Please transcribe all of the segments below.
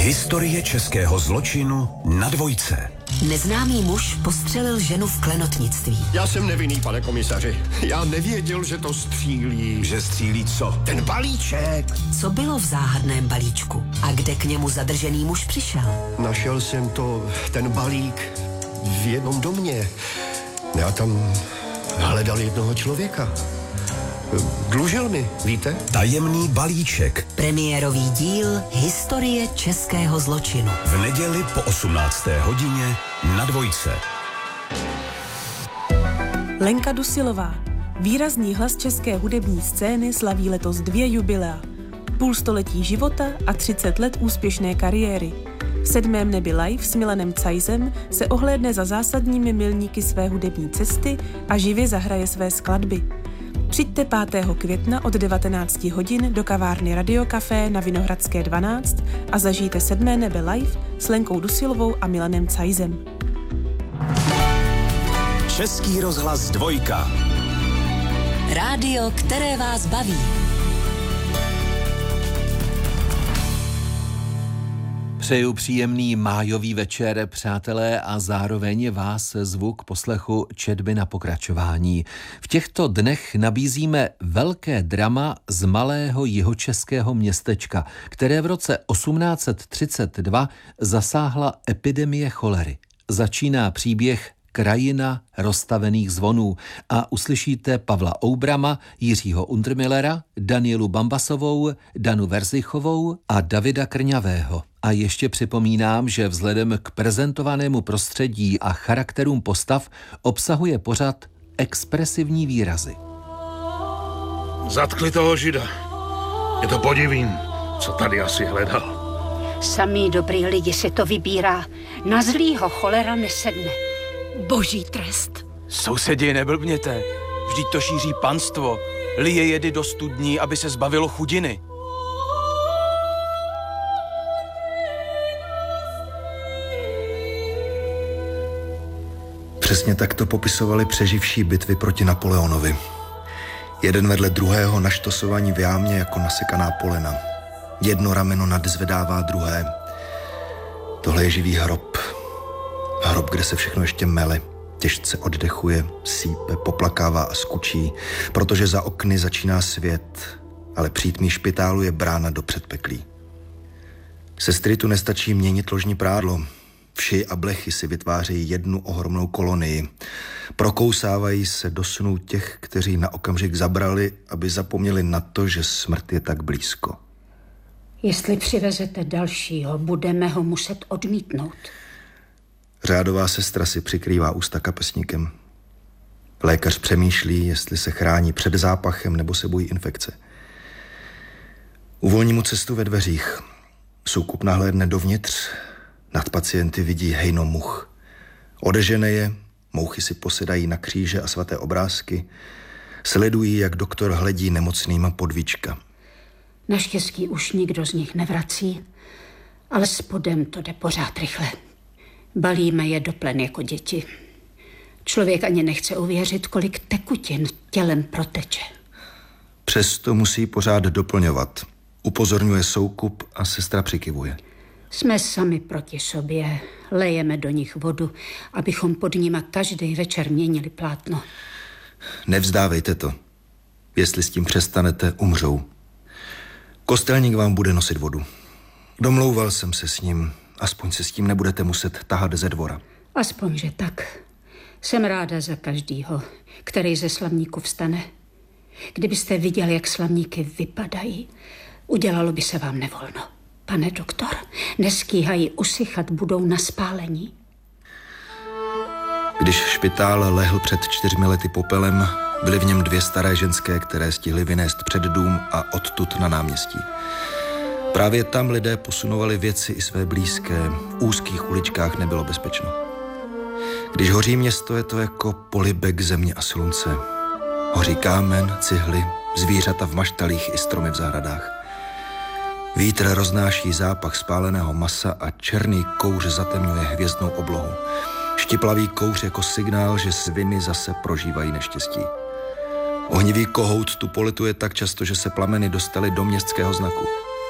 Historie českého zločinu na Dvojce. Neznámý muž postřelil ženu v klenotnictví. Já jsem nevinný, pane komisaři. Já nevěděl, že to střílí. Že střílí co? Ten balíček. Co bylo v záhadném balíčku? A kde k němu zadržený muž přišel? Našel jsem ten balík v jednom domě. Já tam hledal jednoho člověka. Dlužil mi, víte? Tajemný balíček. Premiérový díl Historie českého zločinu. V neděli po 18. hodině na Dvojce. Lenka Dusilová, výrazný hlas české hudební scény, slaví letos 2 jubilea. Půl století života a 30 let úspěšné kariéry. V 7. nebi live s Milanem Cajzem se ohlédne za zásadními milníky své hudební cesty a živě zahraje své skladby. Přijďte 5. května od 19 hodin do kavárny Radio Café na Vinohradské 12 a zažijte 7. nebe live s Lenkou Dusilovou a Milanem Cajzem. Český rozhlas Dvojka. Rádio, které vás baví. Přeju příjemný májový večer, přátelé, a zároveň vás zvu k poslechu četby na pokračování. V těchto dnech nabízíme velké drama z malého jihočeského městečka, které v roce 1832 zasáhla epidemie cholery. Začíná příběh Krajina rozstavených zvonů a uslyšíte Pavla Oubrama, Jiřího Undrmillera, Danielu Bambasovou, Danu Verzichovou a Davida Krňavého. A ještě připomínám, že vzhledem k prezentovanému prostředí a charakterům postav obsahuje pořad expresivní výrazy. Zatkli toho Žida. Je to podivím, co tady asi hledal. Samý dobrý lidi si to vybírá. Na zlýho cholera nesedne. Boží trest. Sousedi, neblbněte. Vždyť to šíří panstvo. Lije jedy do studní, aby se zbavilo chudiny. Přesně tak to popisovali přeživší bitvy proti Napoleonovi. Jeden vedle druhého naštosovaní v jámě jako nasekaná polena. Jedno rameno nadzvedává druhé. Tohle je živý hrob. Hrob, kde se všechno ještě mele, těžce oddechuje, sípe, poplakává a skučí, protože za okny začíná svět, ale přítmí špitálu je brána do předpeklí. Sestry tu nestačí měnit ložní prádlo. Vši a blechy si vytvářejí jednu ohromnou kolonii. Prokousávají se do snů těch, kteří na okamžik zabrali, aby zapomněli na to, že smrt je tak blízko. Jestli přivezete dalšího, budeme ho muset odmítnout. Řádová sestra si přikrývá ústa kapesníkem. Lékař přemýšlí, jestli se chrání před zápachem nebo se bojí infekce. Uvolní mu cestu ve dveřích. Soukup nahlédne dovnitř. Nad pacienty vidí hejno much. Odežene je, mouchy si posedají na kříže a svaté obrázky. Sledují, jak doktor hledí nemocnýma pod víčka. Naštěstí už nikdo z nich nevrací, ale spodem to jde pořád rychle. Balíme je do plen jako děti. Člověk ani nechce uvěřit, kolik tekutin tělem proteče. Přesto musí pořád doplňovat. Upozorňuje soukup a sestra přikyvuje. Jsme sami proti sobě. Lejeme do nich vodu, abychom pod nima každý večer měnili plátno. Nevzdávejte to. Jestli s tím přestanete, umřou. Kostelník vám bude nosit vodu. Domlouval jsem se s ním. Aspoň se s tím nebudete muset tahat ze dvora. Aspoň, že tak. Jsem ráda za každýho, který ze slavníku vstane. Kdybyste viděl, jak slavníky vypadají, udělalo by se vám nevolno. Pane doktor, neskýhají usychat, budou na spálení. Když špitál lehl před 4 lety popelem, byly v něm 2 staré ženské, které stihly vynést před dům a odtud na náměstí. Právě tam lidé posunovali věci i své blízké. V úzkých uličkách nebylo bezpečno. Když hoří město, je to jako polibek země a slunce. Hoří kámen, cihly, zvířata v maštalích i stromy v zahradách. Vítr roznáší zápach spáleného masa a černý kouř zatemňuje hvězdnou oblohu. Štiplavý kouř jako signál, že sviny zase prožívají neštěstí. Ohnivý kohout tu polituje tak často, že se plameny dostaly do městského znaku.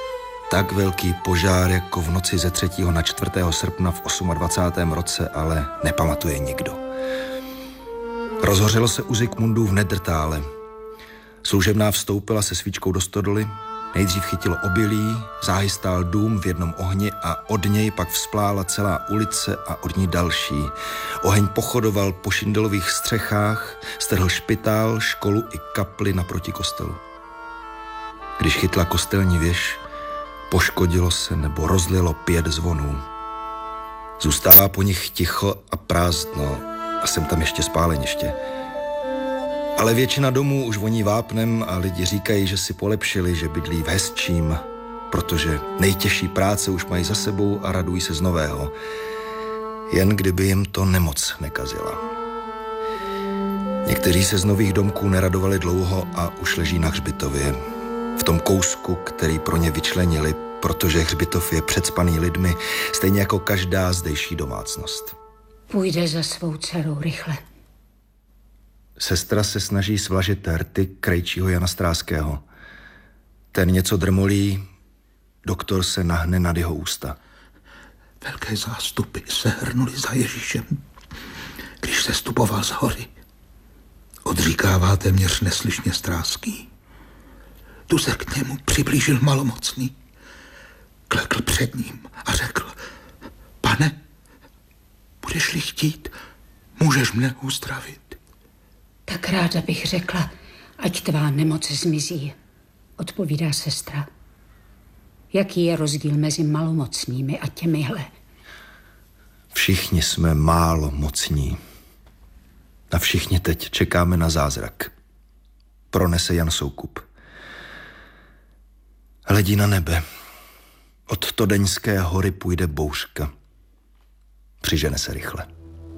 Tak velký požár jako v noci ze 3. na 4. srpna v 28. roce ale nepamatuje nikdo. Rozhořelo se u Zikmundů v Nedrtále. Služebná vstoupila se svíčkou do stodoly, nejdřív chytilo obilí, záhy stál dům v jednom ohni a od něj pak vzplála celá ulice a od ní další. Oheň pochodoval po šindelových střechách, strhl špitál, školu i kapli naproti kostelu. Když chytla kostelní věž, poškodilo se nebo rozlilo 5 zvonů. Zůstává po nich ticho a prázdno a jsem tam ještě spáleniště. Ale většina domů už voní vápnem a lidi říkají, že si polepšili, že bydlí v hezčím, protože nejtěžší práce už mají za sebou a radují se z nového. Jen kdyby jim to nemoc nekazila. Někteří se z nových domků neradovali dlouho a už leží na hřbitově. V tom kousku, který pro ně vyčlenili, protože hřbitov je předspaný lidmi, stejně jako každá zdejší domácnost. Půjde za svou dcerou rychle. Sestra se snaží svlažit rty krejčího Jana Stráského. Ten něco drmolí, doktor se nahne nad jeho ústa. Velké zástupy se hrnuly za Ježíšem, když se stupoval z hory. Odříkává téměř neslyšně Stráský. Tu se k němu přiblížil malomocný. Klekl před ním a řekl: Pane, budeš-li chtít, můžeš mne uzdravit. Tak ráda bych řekla, ať tvá nemoc zmizí, odpovídá sestra. Jaký je rozdíl mezi malomocnými a těmihle? Všichni jsme málo mocní. A všichni teď čekáme na zázrak. Pronese Jan Soukup. Hledí na nebe. Od Todeňské hory půjde bouřka. Přižene se rychle.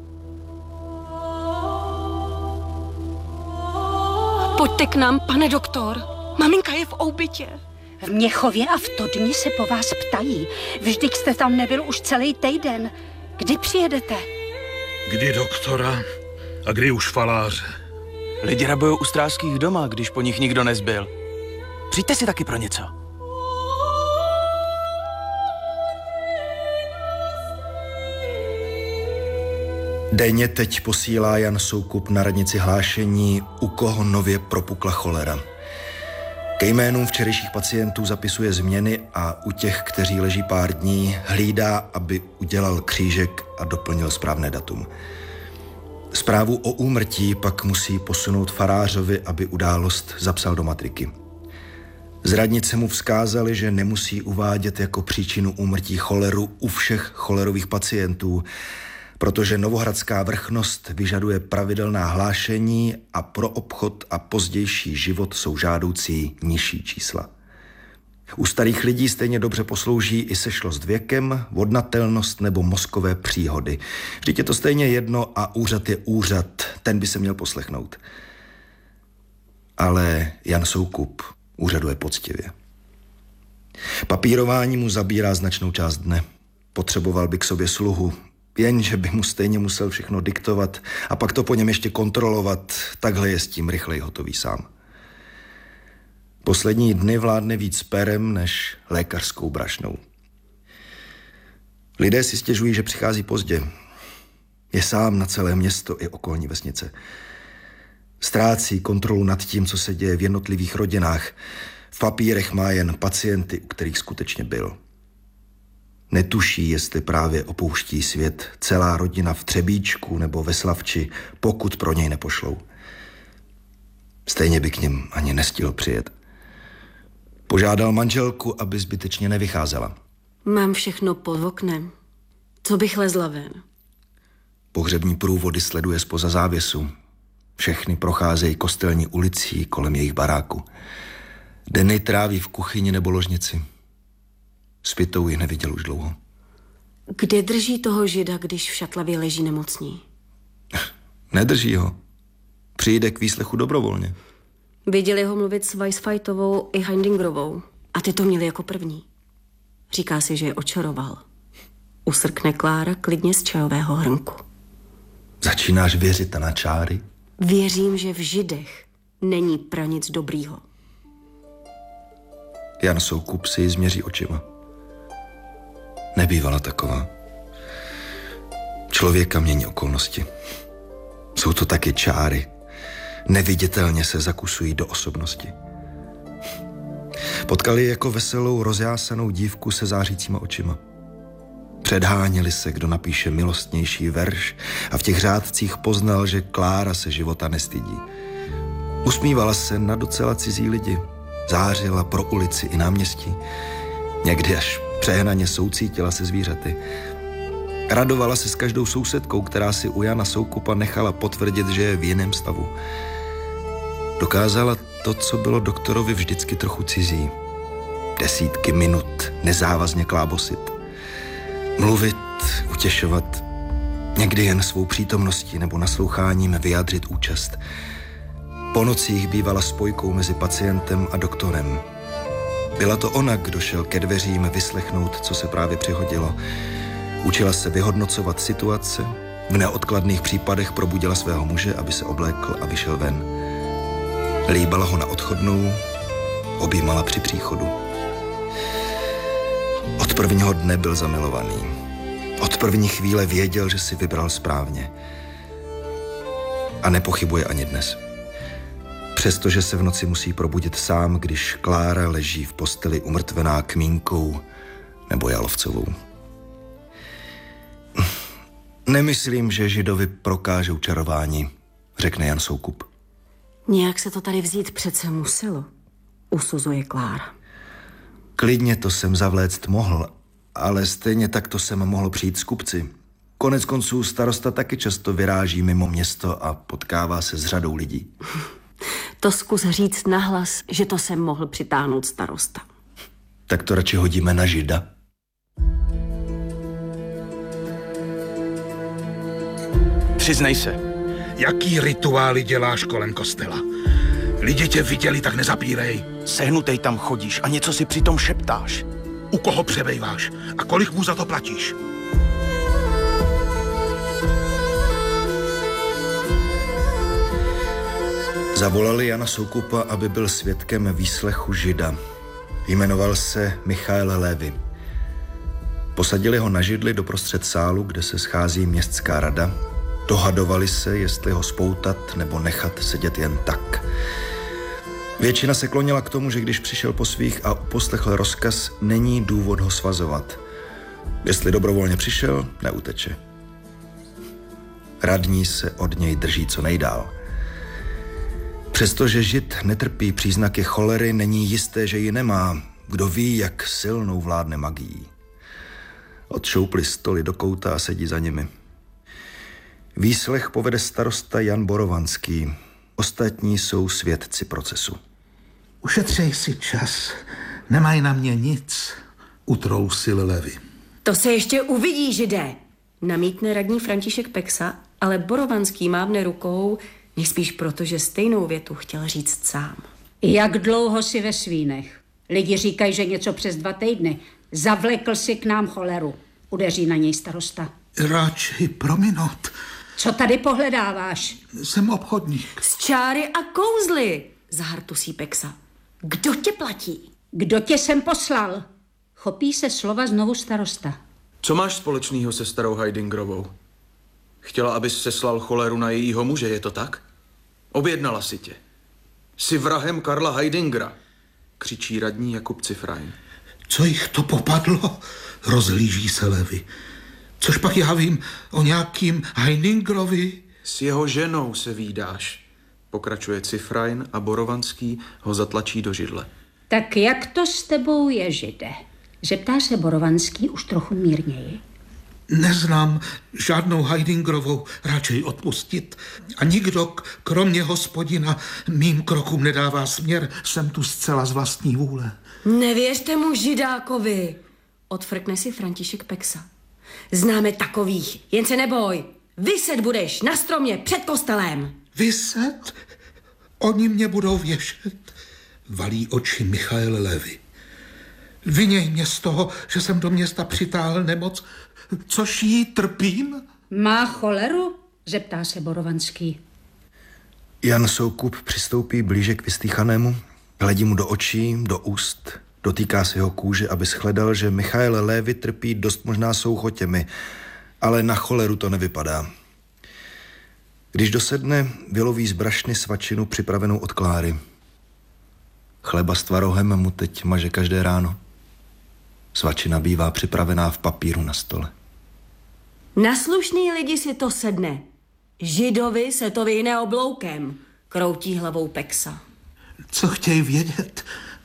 Pojďte k nám, pane doktor. Maminka je v Oubytě. V Měchově a v Todni se po vás ptají. Vždyť jste tam nebyl už celý týden. Kdy přijedete? Kdy doktora a kdy už faláře. Lidi rabujou u Stráských doma, když po nich nikdo nezbyl. Přijďte si taky pro něco. Denně teď posílá Jan Soukup na radnici hlášení, u koho nově propukla cholera. Ke jménům včerejších pacientů zapisuje změny a u těch, kteří leží pár dní, hlídá, aby udělal křížek a doplnil správné datum. Zprávu o úmrtí pak musí posunout farářovi, aby událost zapsal do matriky. Z radnice mu vzkázali, že nemusí uvádět jako příčinu úmrtí choleru u všech cholerových pacientů, protože novohradská vrchnost vyžaduje pravidelná hlášení a pro obchod a pozdější život jsou žádoucí nižší čísla. U starých lidí stejně dobře poslouží i sešlost věkem, vodnatelnost nebo mozkové příhody. Vždyť je to stejně jedno a úřad je úřad, ten by se měl poslechnout. Ale Jan Soukup úřaduje poctivě. Papírování mu zabírá značnou část dne. Potřeboval by k sobě sluhu, jenže by mu stejně musel všechno diktovat a pak to po něm ještě kontrolovat. Takhle je s tím rychleji hotový sám. Poslední dny vládne víc perem než lékařskou brašnou. Lidé si stěžují, že přichází pozdě. Je sám na celé město i okolní vesnice. Ztrácí kontrolu nad tím, co se děje v jednotlivých rodinách. V papírech má jen pacienty, u kterých skutečně byl. Netuší, jestli právě opouští svět celá rodina v Třebíčku nebo ve Slavči, pokud pro něj nepošlou. Stejně by k nim ani nestihl přijet. Požádal manželku, aby zbytečně nevycházela. Mám všechno pod oknem. Co bych lezla ven? Pohřební průvody sleduje zpoza závěsu. Všechny procházejí kostelní ulicí kolem jejich baráku. Dny tráví v kuchyni nebo ložnici. Svitou ji neviděl už dlouho. Kde drží toho žida, když v Šatlavě leží nemocný? Nedrží ho. Přijde k výslechu dobrovolně. Viděli ho mluvit s Weisfeitovou i Heindingrovou. A ty to měli jako první. Říká si, že je očaroval. Usrkne Klára klidně z čajového hrnku. Začínáš věřit na čáry? Věřím, že v židech není pranic dobrýho. Jan Soukup si ji změří očima. Nebývala taková. Člověka mění okolnosti. Jsou to taky čáry. Neviditelně se zakusují do osobnosti. Potkali jako veselou, rozjásanou dívku se zářícíma očima. Předháněli se, kdo napíše milostnější verš a v těch řádcích poznal, že Klára se života nestydí. Usmívala se na docela cizí lidi. Zářila pro ulici i náměstí. Někdy až přehnaně soucítila se zvířaty. Radovala se s každou sousedkou, která si u Jana Soukupa nechala potvrdit, že je v jiném stavu. Dokázala to, co bylo doktorovi vždycky trochu cizí. Desítky minut nezávazně klábosit. Mluvit, utěšovat, někdy jen svou přítomností nebo nasloucháním vyjádřit účast. Po nocích bývala spojkou mezi pacientem a doktorem. Byla to ona, kdo šel ke dveřím vyslechnout, co se právě přihodilo. Učila se vyhodnocovat situace, v neodkladných případech probudila svého muže, aby se oblékl a vyšel ven. Líbala ho na odchodnou, objímala při příchodu. Od prvního dne byl zamilovaný. Od první chvíle věděl, že si vybral správně. A nepochybuje ani dnes. Přestože se v noci musí probudit sám, když Klára leží v posteli umrtvená Kmínkou nebo Jalovcovou. Nemyslím, že Židovi prokážou čarování, řekne Jan Soukup. Nějak se to tady vzít přece muselo, usuzuje Klára. Klidně to jsem zavléct mohl, ale stejně tak to jsem mohl přijít s kupci. Konec konců starosta taky často vyráží mimo město a potkává se s řadou lidí. To zkus říct nahlas, že to jsem mohl přitáhnout starosta. Tak to radši hodíme na Žida. Přiznej se. Jaký rituály děláš kolem kostela? Lidi tě viděli, tak nezapírej. Sehnutej tam chodíš a něco si přitom šeptáš. U koho přebejváš a kolik mu za to platíš? Zavolali Jana Soukupa, aby byl svědkem výslechu Žida. Jmenoval se Michael Lévy. Posadili ho na židli doprostřed sálu, kde se schází městská rada. Dohadovali se, jestli ho spoutat nebo nechat sedět jen tak. Většina se klonila k tomu, že když přišel po svých a uposlechl rozkaz, není důvod ho svazovat. Jestli dobrovolně přišel, neuteče. Radní se od něj drží co nejdál. Přestože Žid netrpí příznaky cholery, není jisté, že ji nemá. Kdo ví, jak silnou vládne magií. Odšoupli stoly do kouta a sedí za nimi. Výslech povede starosta Jan Borovanský. Ostatní jsou svědci procesu. Ušetřej si čas. Nemají na mě nic, utrousil Lévy. To se ještě uvidí, Žide, namítne radní František Peksa, ale Borovanský mávne rukou, nejspíš proto, že stejnou větu chtěl říct sám. Jak dlouho si ve Svínech? Lidi říkají, že něco přes 2 týdny. Zavlekl si k nám choleru. Udeří na něj starosta. Radši prominout. Co tady pohledáváš? Jsem obchodník. Z čáry a kouzly, zahartusí Peksa. Kdo tě platí? Kdo tě sem poslal? Chopí se slova znovu starosta. Co máš společného se starou Heidingerovou? Chtěla, abys seslal choleru na jejího muže, je to tak? Objednala si tě. Jsi vrahem Karla Heidingera, křičí radní Jakub Cifrajn. Co jich to popadlo? Rozhlíží se Lévy. Což pak já vím o nějakým Heidingerovi? S jeho ženou se vídáš, pokračuje Cifrajn a Borovanský ho zatlačí do židle. Tak jak to s tebou je, Žide? Zeptá se Borovanský už trochu mírněji. Neznám žádnou Heidingerovou, radši odpustit. A nikdo, kromě Hospodina, mým krokům nedává směr. Jsem tu zcela z vlastní vůle. Nevěřte mu, Židákovi, odfrkne si František Peksa. Známe takových, jen se neboj. Vyset budeš na stromě před kostelem. Vyset? Oni mě budou věšet. Valí oči Michael Lévy. Viněj mě z toho, že jsem do města přitáhl nemoc, což jí trpím. Má choleru? Zeptá se Borovanský. Jan Soukup přistoupí blíže k vyslýchanému, hledí mu do očí, do úst, Dotýká si ho kůže, aby shledal, že Michael Lévy trpí dost možná souchotěmi, ale na choleru to nevypadá. Když dosedne, vyloví z brašny svačinu připravenou od Kláry. Chleba s tvarohem mu teď maže každé ráno. Svačina bývá připravená v papíru na stole. Na slušný lidi si to sedne. Židovi se to vyjne obloukem, kroutí hlavou Peksa. Co chtějí vědět?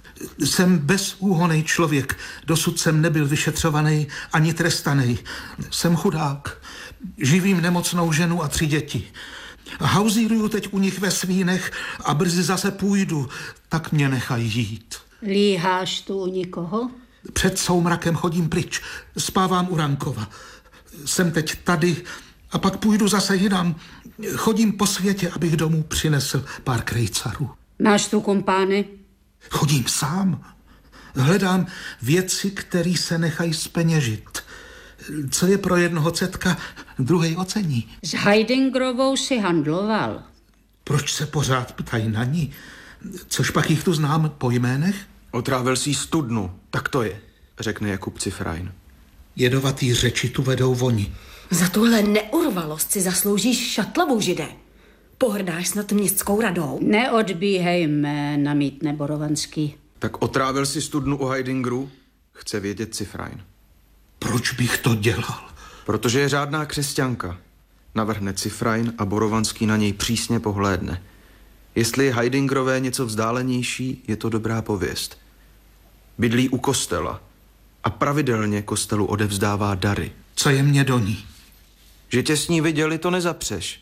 Jsem bezúhonný člověk. Dosud jsem nebyl vyšetřovaný ani trestaný. Jsem chudák. Živím nemocnou ženu a 3 děti. Hauzíruju teď u nich ve Svínech a brzy zase půjdu. Tak mě nechají jít. Líháš tu u nikoho? Před soumrakem chodím pryč. Spávám u Rankova. Jsem teď tady a pak půjdu zase jinam. Chodím po světě, abych domů přinesl pár krejcarů. Máš tu kompány? Chodím sám. Hledám věci, které se nechají zpeněžit. Co je pro jednoho cetka, druhej ocení. S Heidingrovou si handloval. Proč se pořád ptají na ní? Což pak jich tu znám po jménech? Otrávil si studnu, tak to je, řekne Jakub Cifrajn. Jedovatý řeči tu vedou voni. Za tuhle neurvalost si zasloužíš šatlavou, Žide. Pohrdáš snad městskou radou? Neodbíhej jména, mítne Borovanský. Tak otrávil si studnu u Heidingru? Chce vědět Cifrajn. Proč bych to dělal? Protože je řádná křesťanka. Navrhne Cifrajn a Borovanský na něj přísně pohlédne. Jestli je Heidingrové něco vzdálenější, je to dobrá pověst. Bydlí u kostela a pravidelně kostelu odevzdává dary. Co je mě do ní? Že tě s ní viděli, to nezapřeš.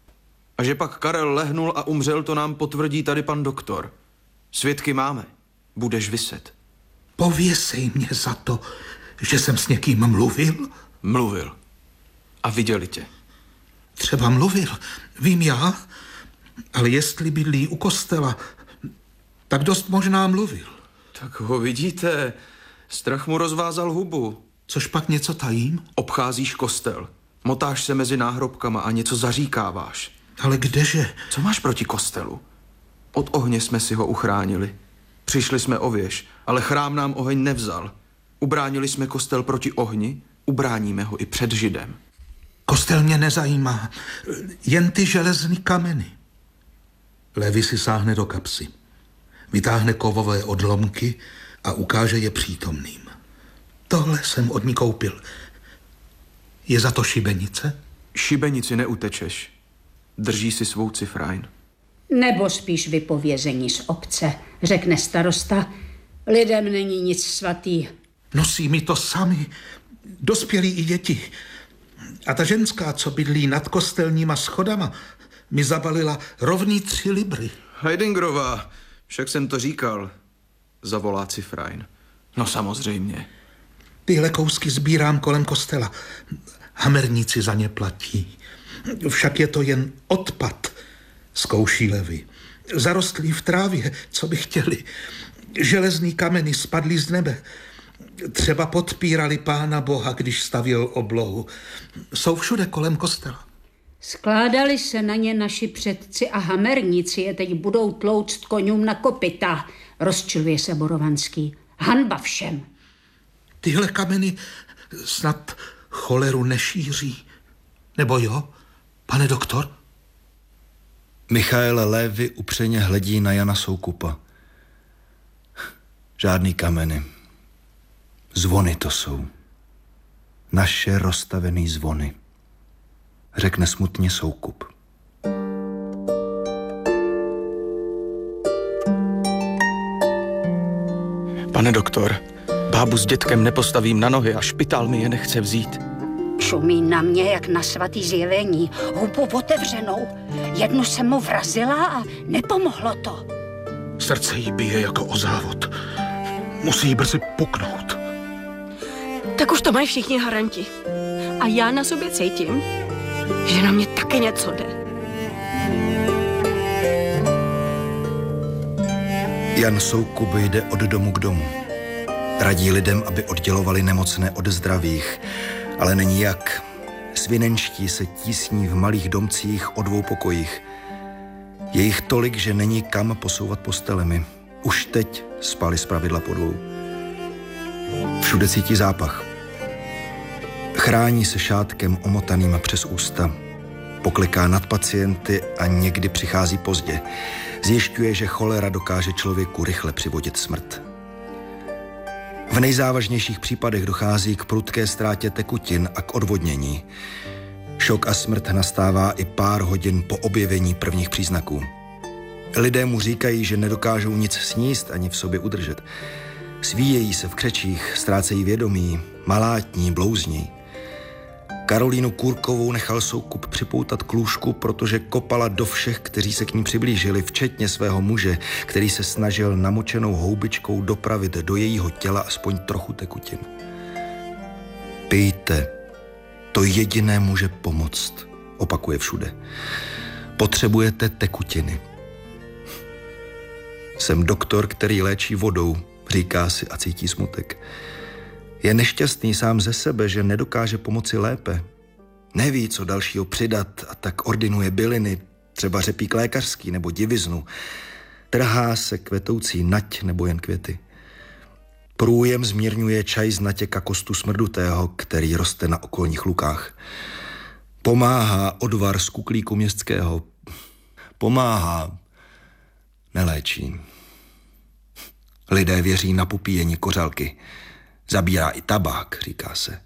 A že pak Karel lehnul a umřel, to nám potvrdí tady pan doktor. Svědky máme. Budeš viset. Pověsej mě za to, že jsem s někým mluvil? Mluvil. A viděli tě. Třeba mluvil. Vím já. Ale jestli bydlí u kostela, tak dost možná mluvil. Tak ho vidíte. Strach mu rozvázal hubu. Což pak něco tajím? Obcházíš kostel. Motáš se mezi náhrobkama a něco zaříkáváš. Ale kdeže? Co máš proti kostelu? Od ohně jsme si ho uchránili. Přišli jsme o věž, ale chrám nám oheň nevzal. Ubránili jsme kostel proti ohni, ubráníme ho i před Židem. Kostel mě nezajímá, jen ty železný kameny. Lévy si sáhne do kapsy. Vytáhne kovové odlomky a ukáže je přítomným. Tohle jsem od ní koupil. Je za to šibenice? Šibenici neutečeš. Drží si svou Cifrajn. Nebo spíš vypovězení z obce, řekne starosta. Lidem není nic svatý. Nosí mi to sami, dospělí i děti. A ta ženská, co bydlí nad kostelníma schodama, mi zabalila rovný 3 libry. Heidingrová, však jsem to říkal, zavolá Cifrajn. No samozřejmě. Tyhle kousky sbírám kolem kostela. Hamerníci za ně platí. Však je to jen odpad, zkouší Levy. Zarostlí v trávě, co by chtěli. Železný kameny spadly z nebe. Třeba podpírali Pána Boha, když stavěl oblohu. Jsou všude kolem kostela. Skládali se na ně naši předci a hamerníci je teď budou tlouct koňům na kopyta, rozčiluje se Borovanský. Hanba všem. Tyhle kameny snad choleru nešíří. Nebo jo, pane doktor? Michael Lévy upřeně hledí na Jana Soukupa. Žádný kameny. Zvony to jsou. Naše rozstavený zvony. Řekne smutně Soukup. Pane doktor, bábu s dětkem nepostavím na nohy a špitál mi je nechce vzít. Šumí na mě, jak na svatý zjevení, hubu otevřenou. Jednu jsem mu vrazila a nepomohlo to. Srdce jí bije jako o závod. Musí jí brzy puknout. Tak už to mají všichni haranti. A já na sobě cítím, že na mě taky něco jde. Jan Soukup jde od domu k domu. Radí lidem, aby oddělovali nemocné od zdravých, ale není jak. Svinenští se tísní v malých domcích o 2 pokojích. Je jich tolik, že není kam posouvat postelemi. Už teď spali zpravidla po 2. Všude cítí zápach. Chrání se šátkem omotaným přes ústa. Pokliká nad pacienty a někdy přichází pozdě. Zjišťuje, že cholera dokáže člověku rychle přivodit smrt. V nejzávažnějších případech dochází k prudké ztrátě tekutin a k odvodnění. Šok a smrt nastává i pár hodin po objevení prvních příznaků. Lidé mu říkají, že nedokážou nic sníst ani v sobě udržet. Svíjejí se v křečích, ztrácejí vědomí, malátní, blouzní. Karolínu Kůrkovou nechal Soukup připoutat k lůžku, protože kopala do všech, kteří se k ní přiblížili, včetně svého muže, který se snažil namočenou houbičkou dopravit do jejího těla aspoň trochu tekutin. Pijte, to jediné může pomoct, opakuje všude. Potřebujete tekutiny. Jsem doktor, který léčí vodou, říká si a cítí smutek. Je nešťastný sám ze sebe, že nedokáže pomoci lépe. Neví, co dalšího přidat a tak ordinuje byliny, třeba řepík lékařský nebo diviznu. Trhá se kvetoucí nať nebo jen květy. Průjem zmírňuje čaj z natěka kostu smrdutého, který roste na okolních lukách. Pomáhá odvar z kuklíku městského. Pomáhá, neléčí. Lidé věří na popíjení kořalky. Zabírá i tabák, říká se.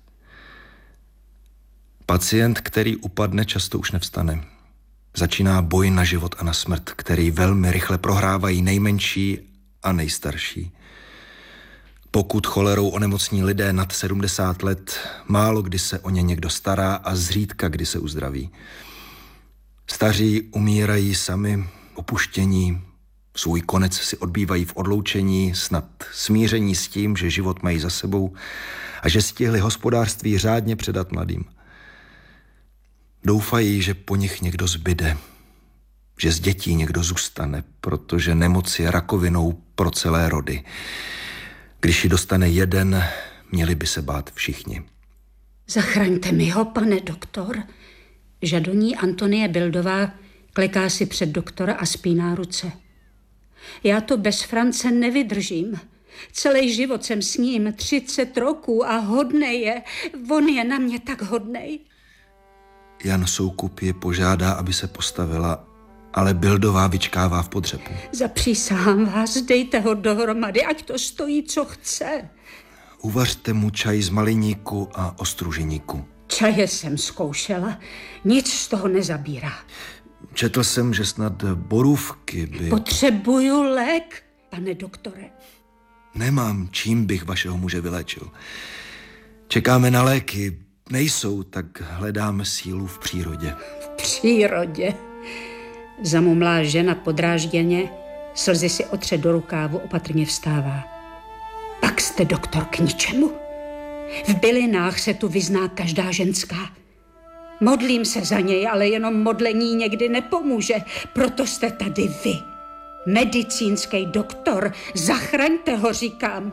Pacient, který upadne, často už nevstane. Začíná boj na život a na smrt, který velmi rychle prohrávají nejmenší a nejstarší. Pokud cholerou onemocní lidé nad 70 let, málo kdy se o ně někdo stará a zřídka kdy se uzdraví. Staří umírají sami, opuštění, svůj konec si odbývají v odloučení, snad smíření s tím, že život mají za sebou a že stihli hospodářství řádně předat mladým. Doufají, že po nich někdo zbyde, že z dětí někdo zůstane, protože nemoc je rakovinou pro celé rody. Když ji dostane jeden, měli by se bát všichni. Zachraňte mi ho, pane doktor. Žadoní Antonie Bildová kleká si před doktora a spíná ruce. Já to bez France nevydržím. Celý život jsem s ním, 30 roků a hodnej je. On je na mě tak hodnej. Jan Soukup je požádá, aby se postavila, ale Bildová vyčkává v podřepu. Zapřísahám vás, dejte ho dohromady, ať to stojí, co chce. Uvařte mu čaj z maliníku a ostruženíku. Čaje jsem zkoušela, nic z toho nezabírá. Četl jsem, že snad borůvky by... Potřebuju lék, pane doktore. Nemám, čím bych vašeho muže vyléčil. Čekáme na léky, nejsou, tak hledáme sílu v přírodě. V přírodě? Zamumlá žena podrážděně, slzy si otře do rukávu, opatrně vstává. Pak jste doktor k ničemu. V bylinách se tu vyzná každá ženská. Modlím se za něj, ale jenom modlení někdy nepomůže. Proto jste tady vy. Medicínský doktor. Zachraňte ho, říkám.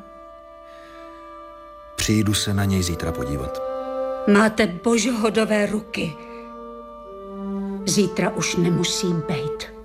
Přijdu se na něj zítra podívat. Máte božohodové ruky. Zítra už nemusí bejt.